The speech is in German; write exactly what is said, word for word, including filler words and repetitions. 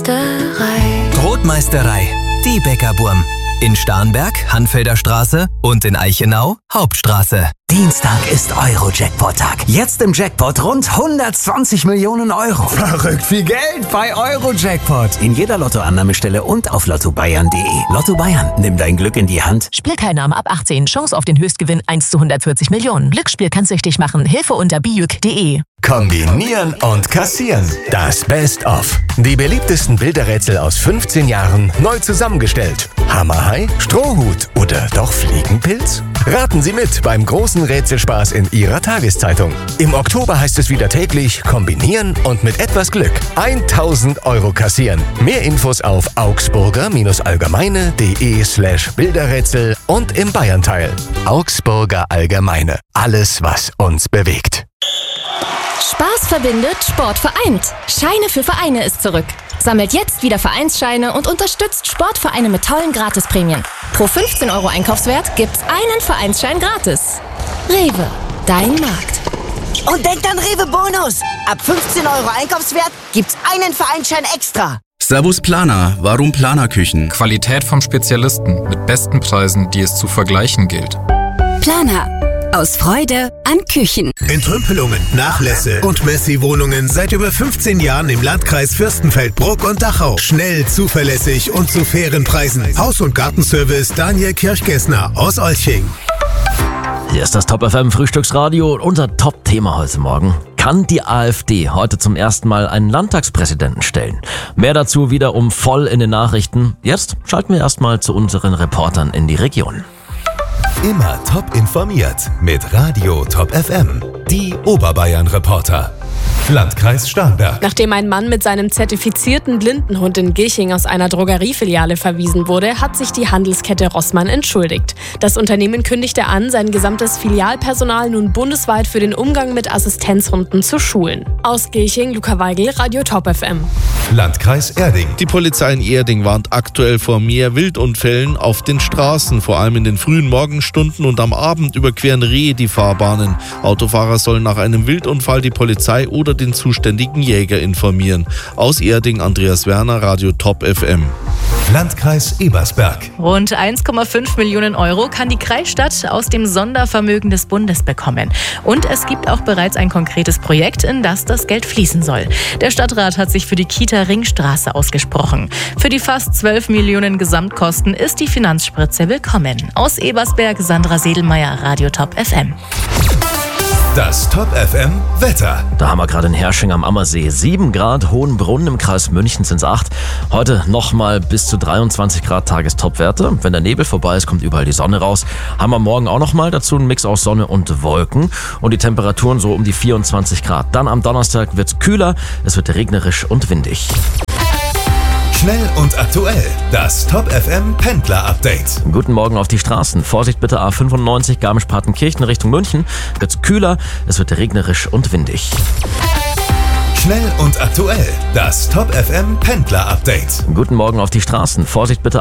Brotmeisterei, die Bäckerburm. In Starnberg, Hanfelder Straße und in Eichenau, Hauptstraße. Dienstag ist Euro-Jackpot-Tag. Jetzt im Jackpot rund hundertzwanzig Millionen Euro. Verrückt viel Geld bei Euro-Jackpot. In jeder Lottoannahmestelle und auf lotto bayern punkt de. Lotto Bayern, nimm dein Glück in die Hand. Spielteilnahme ab achtzehn. Chance auf den Höchstgewinn eins zu hundertvierzig Millionen. Glücksspiel kann süchtig machen. Hilfe unter bijuk punkt de. Kombinieren und kassieren. Das Best-of. Die beliebtesten Bilderrätsel aus fünfzehn Jahren neu zusammengestellt. Hammerhai, Strohhut oder doch Fliegenpilz? Raten Sie mit beim großen Rätselspaß in Ihrer Tageszeitung. Im Oktober heißt es wieder täglich kombinieren und mit etwas Glück tausend Euro kassieren. Mehr Infos auf augsburger-allgemeine.de slash Bilderrätsel und im Bayernteil. Augsburger Allgemeine. Alles, was uns bewegt. Spaß verbindet, Sport vereint. Scheine für Vereine ist zurück. Sammelt jetzt wieder Vereinsscheine und unterstützt Sportvereine mit tollen Gratisprämien. Pro fünfzehn Euro Einkaufswert gibt's einen Vereinsschein gratis. Rewe, dein Markt. Und denkt an Rewe Bonus. Ab fünfzehn Euro Einkaufswert gibt's einen Vereinsschein extra. Servus Planer, warum Planerküchen? Qualität vom Spezialisten mit besten Preisen, die es zu vergleichen gilt. Planer. Aus Freude an Küchen. Entrümpelungen, Nachlässe und Messi-Wohnungen seit über fünfzehn Jahren im Landkreis Fürstenfeldbruck und Dachau. Schnell, zuverlässig und zu fairen Preisen. Haus- und Gartenservice Daniel Kirchgessner aus Olching. Hier ist das Top F M Frühstücksradio und unser Top-Thema heute Morgen. Kann die AfD heute zum ersten Mal einen Landtagspräsidenten stellen? Mehr dazu wiederum voll in den Nachrichten. Jetzt schalten wir erstmal zu unseren Reportern in die Region. Immer top informiert mit Radio Top F M. Die Oberbayern-Reporter. Landkreis Starnberg. Nachdem ein Mann mit seinem zertifizierten Blindenhund in Gilching aus einer Drogeriefiliale verwiesen wurde, hat sich die Handelskette Rossmann entschuldigt. Das Unternehmen kündigte an, sein gesamtes Filialpersonal nun bundesweit für den Umgang mit Assistenzhunden zu schulen. Aus Gilching, Luca Weigel, Radio Top F M. Landkreis Erding. Die Polizei in Erding warnt aktuell vor mehr Wildunfällen auf den Straßen. Vor allem in den frühen Morgenstunden und am Abend überqueren Rehe die Fahrbahnen. Autofahrer sollen nach einem Wildunfall die Polizei oder den zuständigen Jäger informieren. Aus Erding, Andreas Werner, Radio Top F M. Landkreis Ebersberg. Rund eins Komma fünf Millionen Euro kann die Kreisstadt aus dem Sondervermögen des Bundes bekommen. Und es gibt auch bereits ein konkretes Projekt, in das das Geld fließen soll. Der Stadtrat hat sich für die Kita Ringstraße ausgesprochen. Für die fast zwölf Millionen Gesamtkosten ist die Finanzspritze willkommen. Aus Ebersberg, Sandra Sedelmeier, Radio Top F M. Das Top F M Wetter. Da haben wir gerade in Hersching am Ammersee sieben Grad, Hohenbrunn im Kreis München sind es acht. Heute nochmal bis zu dreiundzwanzig Grad Tagestopwerte. Wenn der Nebel vorbei ist, kommt überall die Sonne raus. Haben wir morgen auch nochmal dazu einen Mix aus Sonne und Wolken. Und die Temperaturen so um die vierundzwanzig Grad. Dann am Donnerstag wird es kühler, es wird regnerisch und windig. Schnell und aktuell. Das Top F M Pendler Update. Guten Morgen auf die Straßen. Vorsicht bitte A fünfundneunzig Garmisch-Partenkirchen Richtung München. Wird's kühler, es wird regnerisch und windig. Schnell und aktuell. Das Top F M Pendler Update. Guten Morgen auf die Straßen. Vorsicht bitte